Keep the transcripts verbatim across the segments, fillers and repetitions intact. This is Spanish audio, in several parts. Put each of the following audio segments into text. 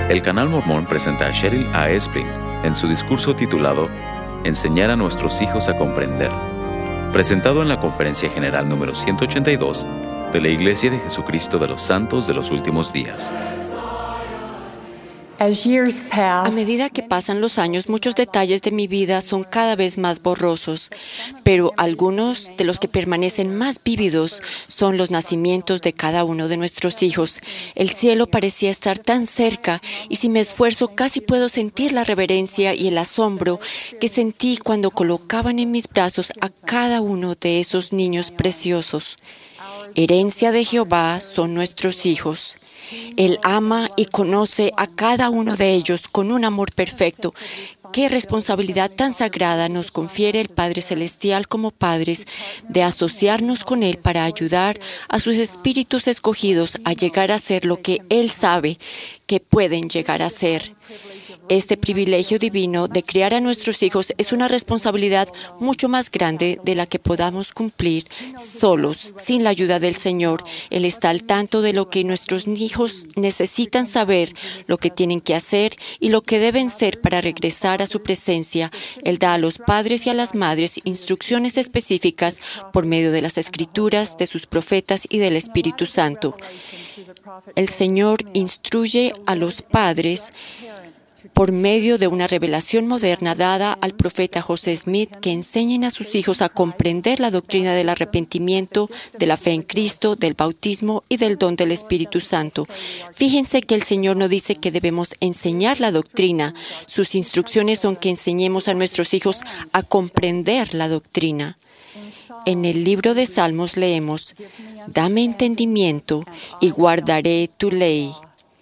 El Canal Mormón presenta a Cheryl A. Esplin en su discurso titulado Enseñar a nuestros hijos a comprender, presentado en la Conferencia General número ciento ochenta y dos de la Iglesia de Jesucristo de los Santos de los Últimos Días. A medida que pasan los años, muchos detalles de mi vida son cada vez más borrosos, pero algunos de los que permanecen más vívidos son los nacimientos de cada uno de nuestros hijos. El cielo parecía estar tan cerca y si me esfuerzo casi puedo sentir la reverencia y el asombro que sentí cuando colocaban en mis brazos a cada uno de esos niños preciosos. Herencia de Jehová son nuestros hijos. Él ama y conoce a cada uno de ellos con un amor perfecto. Qué responsabilidad tan sagrada nos confiere el Padre Celestial como padres de asociarnos con Él para ayudar a sus espíritus escogidos a llegar a ser lo que Él sabe que pueden llegar a ser. Este privilegio divino de criar a nuestros hijos es una responsabilidad mucho más grande de la que podamos cumplir solos, sin la ayuda del Señor. Él está al tanto de lo que nuestros hijos necesitan saber, lo que tienen que hacer y lo que deben ser para regresar a su presencia. Él da a los padres y a las madres instrucciones específicas por medio de las Escrituras, de sus profetas y del Espíritu Santo. El Señor instruye a los padres por medio de una revelación moderna dada al profeta José Smith que enseñen a sus hijos a comprender la doctrina del arrepentimiento, de la fe en Cristo, del bautismo y del don del Espíritu Santo. Fíjense que el Señor no dice que debemos enseñar la doctrina. Sus instrucciones son que enseñemos a nuestros hijos a comprender la doctrina. En el libro de Salmos leemos, «Dame entendimiento y guardaré tu ley,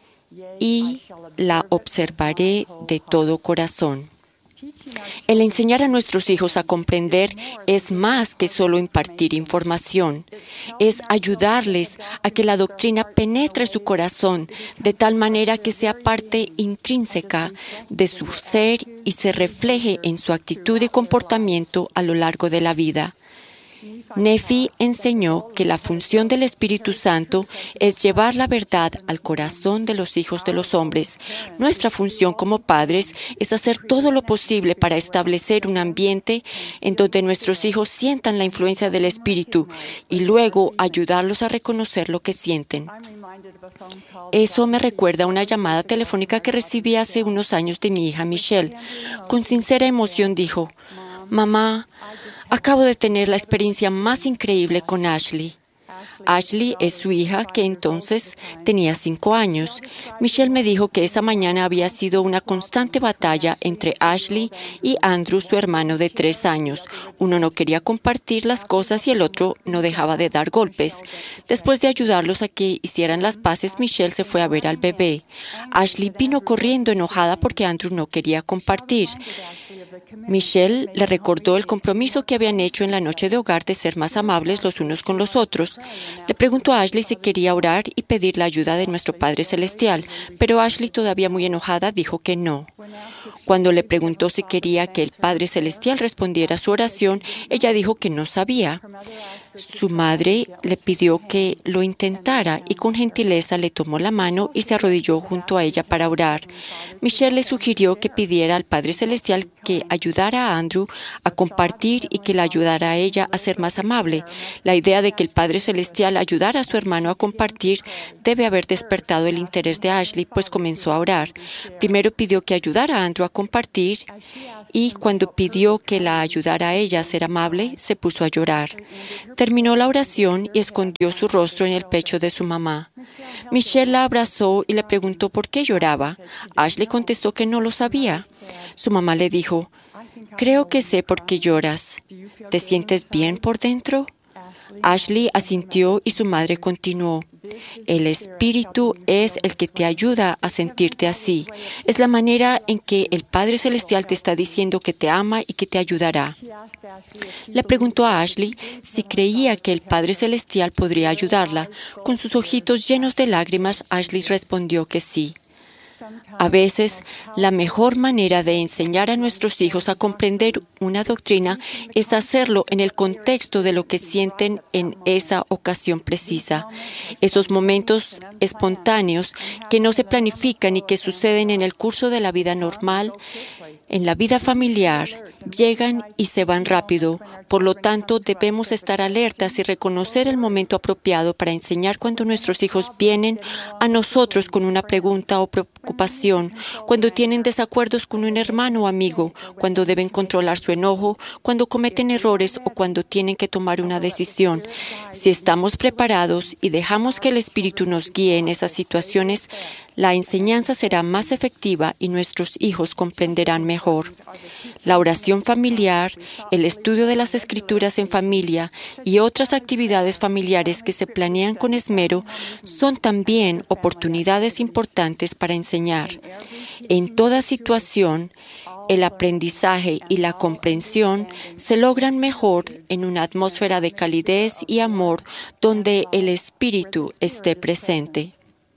y la observaré de todo corazón». El enseñar a nuestros hijos a comprender es más que solo impartir información. Es ayudarles a que la doctrina penetre su corazón de tal manera que sea parte intrínseca de su ser y se refleje en su actitud y comportamiento a lo largo de la vida. Nefi enseñó que la función del Espíritu Santo es llevar la verdad al corazón de los hijos de los hombres. Nuestra función como padres es hacer todo lo posible para establecer un ambiente en donde nuestros hijos sientan la influencia del Espíritu y luego ayudarlos a reconocer lo que sienten. Eso me recuerda a una llamada telefónica que recibí hace unos años de mi hija Michelle. Con sincera emoción dijo, «Mamá, acabo de tener la experiencia más increíble con Ashley». Ashley es su hija, que entonces tenía cinco años. Michelle me dijo que esa mañana había sido una constante batalla entre Ashley y Andrew, su hermano de tres años. Uno no quería compartir las cosas y el otro no dejaba de dar golpes. Después de ayudarlos a que hicieran las paces, Michelle se fue a ver al bebé. Ashley vino corriendo enojada porque Andrew no quería compartir. Michelle le recordó el compromiso que habían hecho en la noche de hogar de ser más amables los unos con los otros. Le preguntó a Ashley si quería orar y pedir la ayuda de nuestro Padre Celestial, pero Ashley, todavía muy enojada, dijo que no. Cuando le preguntó si quería que el Padre Celestial respondiera a su oración, ella dijo que no sabía. Su madre le pidió que lo intentara y con gentileza le tomó la mano y se arrodilló junto a ella para orar. Michelle le sugirió que pidiera al Padre Celestial que ayudara a Andrew a compartir y que la ayudara a ella a ser más amable. La idea de que el Padre Celestial ayudara a su hermano a compartir debe haber despertado el interés de Ashley, pues comenzó a orar. Primero pidió que ayudara a Andrew a compartir y cuando pidió que la ayudara a ella a ser amable, se puso a llorar. Terminó la oración y escondió su rostro en el pecho de su mamá. Michelle la abrazó y le preguntó por qué lloraba. Ashley contestó que no lo sabía. Su mamá le dijo, «Creo que sé por qué lloras. ¿Te sientes bien por dentro?» Ashley asintió y su madre continuó, «El Espíritu es el que te ayuda a sentirte así. Es la manera en que el Padre Celestial te está diciendo que te ama y que te ayudará». Le preguntó a Ashley si creía que el Padre Celestial podría ayudarla. Con sus ojitos llenos de lágrimas, Ashley respondió que sí. A veces, la mejor manera de enseñar a nuestros hijos a comprender una doctrina es hacerlo en el contexto de lo que sienten en esa ocasión precisa. Esos momentos espontáneos que no se planifican y que suceden en el curso de la vida normal, en la vida familiar, llegan y se van rápido. Por lo tanto, debemos estar alertas y reconocer el momento apropiado para enseñar cuando nuestros hijos vienen a nosotros con una pregunta o preocupación, cuando tienen desacuerdos con un hermano o amigo, cuando deben controlar su enojo, cuando cometen errores o cuando tienen que tomar una decisión. Si estamos preparados y dejamos que el Espíritu nos guíe en esas situaciones, la enseñanza será más efectiva y nuestros hijos comprenderán mejor. La oración familiar, el estudio de las Escrituras en familia y otras actividades familiares que se planean con esmero son también oportunidades importantes para enseñar. En toda situación, el aprendizaje y la comprensión se logran mejor en una atmósfera de calidez y amor donde el Espíritu esté presente.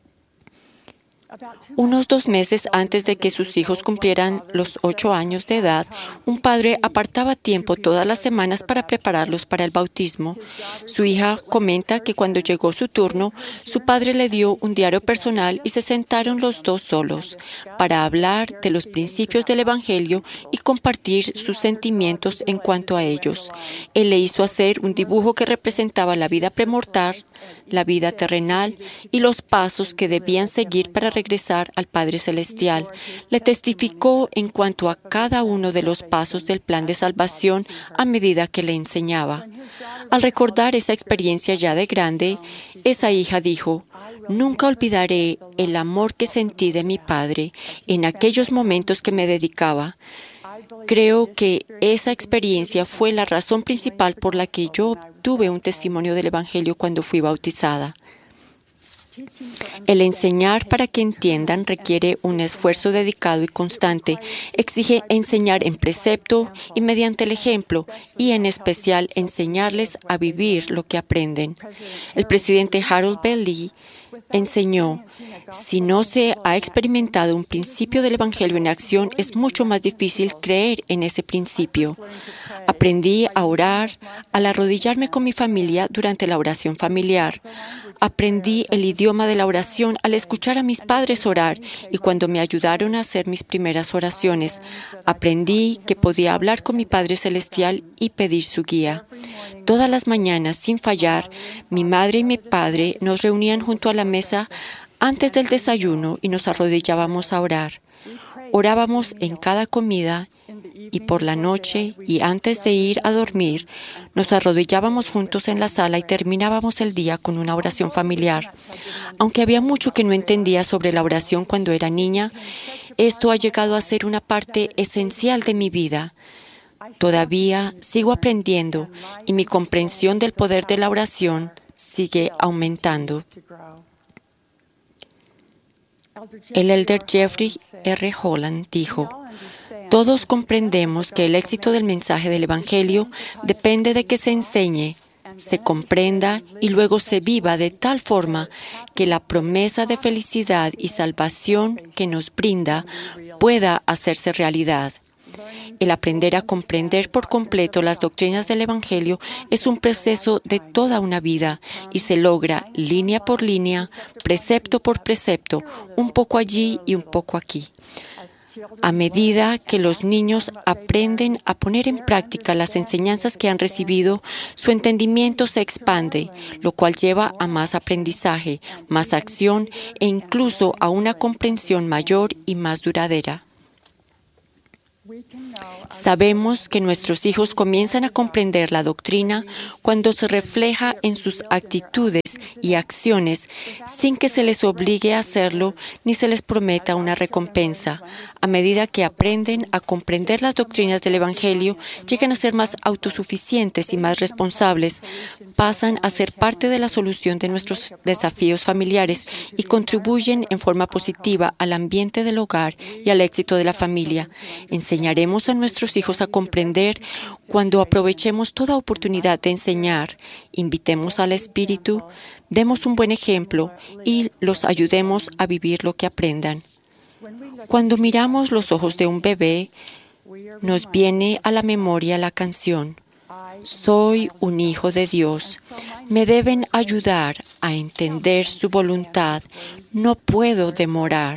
Unos dos meses antes de que sus hijos cumplieran los ocho años de edad, un padre apartaba tiempo todas las semanas para prepararlos para el bautismo. Su hija comenta que cuando llegó su turno, su padre le dio un diario personal y se sentaron los dos solos para hablar de los principios del Evangelio y compartir sus sentimientos en cuanto a ellos. Él le hizo hacer un dibujo que representaba la vida premortal, la vida terrenal y los pasos que debían seguir para regresar al Padre Celestial. Le testificó en cuanto a cada uno de los pasos del plan de salvación a medida que le enseñaba. Al recordar esa experiencia ya de grande, esa hija dijo: «Nunca olvidaré el amor que sentí de mi padre en aquellos momentos que me dedicaba». Creo que esa experiencia fue la razón principal por la que yo obtuve un testimonio del Evangelio cuando fui bautizada. El enseñar para que entiendan requiere un esfuerzo dedicado y constante. Exige enseñar en precepto y mediante el ejemplo, y en especial enseñarles a vivir lo que aprenden. El presidente Harold B. Lee enseñó: si no se ha experimentado un principio del Evangelio en acción, es mucho más difícil creer en ese principio. Aprendí a orar al arrodillarme con mi familia durante la oración familiar. Aprendí el idioma de la oración al escuchar a mis padres orar y cuando me ayudaron a hacer mis primeras oraciones. Aprendí que podía hablar con mi Padre Celestial y pedir su guía. Todas las mañanas, sin fallar, mi madre y mi padre nos reunían junto a la mesa antes del desayuno y nos arrodillábamos a orar. Orábamos en cada comida y por la noche y antes de ir a dormir, nos arrodillábamos juntos en la sala y terminábamos el día con una oración familiar. Aunque había mucho que no entendía sobre la oración cuando era niña, esto ha llegado a ser una parte esencial de mi vida. Todavía sigo aprendiendo y mi comprensión del poder de la oración sigue aumentando. El elder Jeffrey R. Holland dijo: «Todos comprendemos que el éxito del mensaje del Evangelio depende de que se enseñe, se comprenda y luego se viva de tal forma que la promesa de felicidad y salvación que nos brinda pueda hacerse realidad». El aprender a comprender por completo las doctrinas del Evangelio es un proceso de toda una vida y se logra línea por línea, precepto por precepto, un poco allí y un poco aquí. A medida que los niños aprenden a poner en práctica las enseñanzas que han recibido, su entendimiento se expande, lo cual lleva a más aprendizaje, más acción e incluso a una comprensión mayor y más duradera. Sabemos que nuestros hijos comienzan a comprender la doctrina cuando se refleja en sus actitudes y acciones sin que se les obligue a hacerlo ni se les prometa una recompensa. A medida que aprenden a comprender las doctrinas del Evangelio, llegan a ser más autosuficientes y más responsables, pasan a ser parte de la solución de nuestros desafíos familiares y contribuyen en forma positiva al ambiente del hogar y al éxito de la familia. Enseñaremos a nuestros hijos a comprender cuando aprovechemos toda oportunidad de enseñar, invitemos al Espíritu, demos un buen ejemplo y los ayudemos a vivir lo que aprendan. Cuando miramos los ojos de un bebé, nos viene a la memoria la canción, Soy un hijo de Dios. Me deben ayudar a entender su voluntad. No puedo demorar.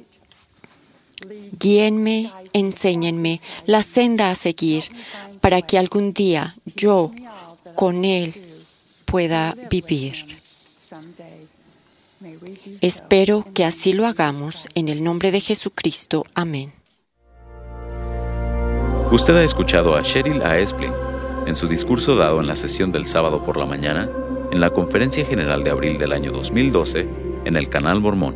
Guíenme, enséñenme la senda a seguir para que algún día yo, con Él, pueda vivir. Espero que así lo hagamos en el nombre de Jesucristo. Amén. Usted ha escuchado a Cheryl A. Esplin en su discurso dado en la sesión del sábado por la mañana en la Conferencia General de abril del año dos mil doce en el Canal Mormón.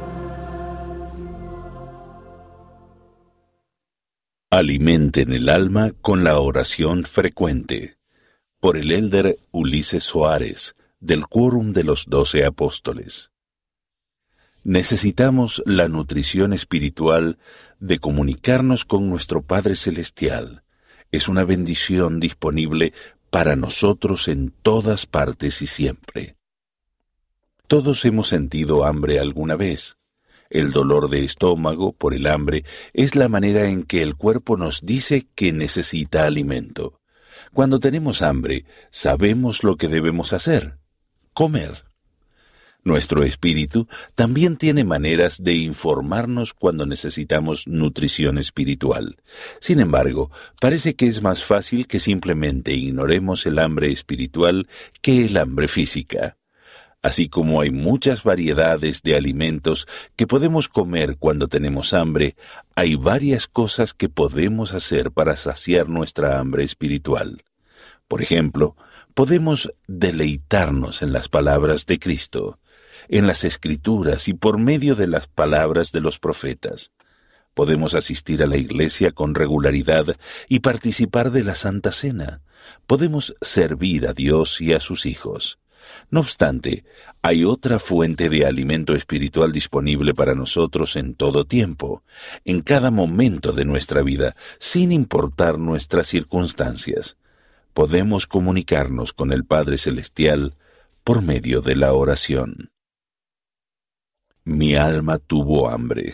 Alimenten el alma con la oración frecuente. Por el elder Ulises Soares, del Quórum de los Doce Apóstoles. Necesitamos la nutrición espiritual de comunicarnos con nuestro Padre Celestial. Es una bendición disponible para nosotros en todas partes y siempre. Todos hemos sentido hambre alguna vez. El dolor de estómago por el hambre es la manera en que el cuerpo nos dice que necesita alimento. Cuando tenemos hambre, sabemos lo que debemos hacer: comer. Nuestro espíritu también tiene maneras de informarnos cuando necesitamos nutrición espiritual. Sin embargo, parece que es más fácil que simplemente ignoremos el hambre espiritual que el hambre física. Así como hay muchas variedades de alimentos que podemos comer cuando tenemos hambre, hay varias cosas que podemos hacer para saciar nuestra hambre espiritual. Por ejemplo, podemos deleitarnos en las palabras de Cristo, en las Escrituras y por medio de las palabras de los profetas. Podemos asistir a la iglesia con regularidad y participar de la Santa Cena. Podemos servir a Dios y a sus hijos. No obstante, hay otra fuente de alimento espiritual disponible para nosotros en todo tiempo, en cada momento de nuestra vida, sin importar nuestras circunstancias. Podemos comunicarnos con el Padre Celestial por medio de la oración. Mi alma tuvo hambre.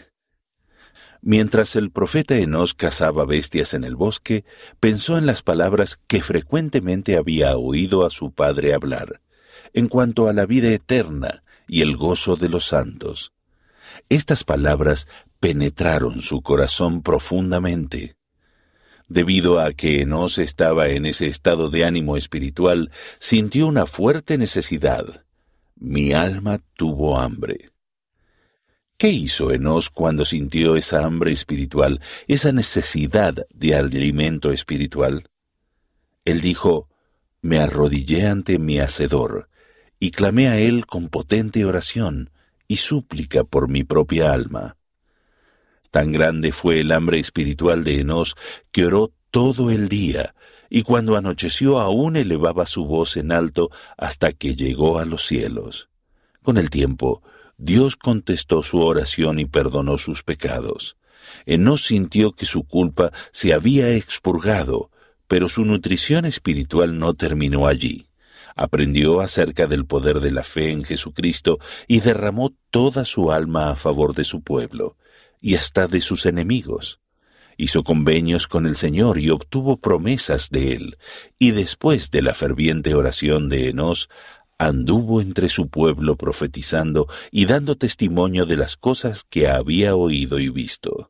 Mientras el profeta Enós cazaba bestias en el bosque, pensó en las palabras que frecuentemente había oído a su padre hablar, en cuanto a la vida eterna y el gozo de los santos. Estas palabras penetraron su corazón profundamente. Debido a que Enós estaba en ese estado de ánimo espiritual, sintió una fuerte necesidad. Mi alma tuvo hambre. ¿Qué hizo Enós cuando sintió esa hambre espiritual, esa necesidad de alimento espiritual? Él dijo: me arrodillé ante mi Hacedor, y clamé a Él con potente oración y súplica por mi propia alma. Tan grande fue el hambre espiritual de Enós que oró todo el día, y cuando anocheció aún elevaba su voz en alto hasta que llegó a los cielos. Con el tiempo, Dios contestó su oración y perdonó sus pecados. Enós sintió que su culpa se había expurgado, pero su nutrición espiritual no terminó allí. Aprendió acerca del poder de la fe en Jesucristo y derramó toda su alma a favor de su pueblo, y hasta de sus enemigos. Hizo convenios con el Señor y obtuvo promesas de Él, y después de la ferviente oración de Enós, anduvo entre su pueblo profetizando y dando testimonio de las cosas que había oído y visto.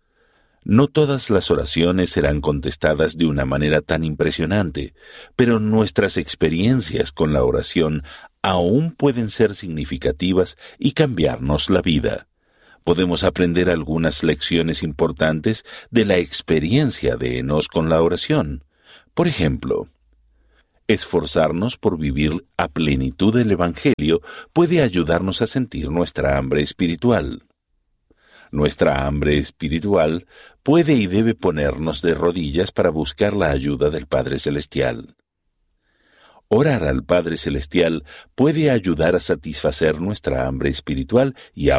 No todas las oraciones serán contestadas de una manera tan impresionante, pero nuestras experiencias con la oración aún pueden ser significativas y cambiarnos la vida. Podemos aprender algunas lecciones importantes de la experiencia de Enós con la oración. Por ejemplo, esforzarnos por vivir a plenitud el Evangelio puede ayudarnos a sentir nuestra hambre espiritual. Nuestra hambre espiritual puede y debe ponernos de rodillas para buscar la ayuda del Padre Celestial. Orar al Padre Celestial puede ayudar a satisfacer nuestra hambre espiritual y a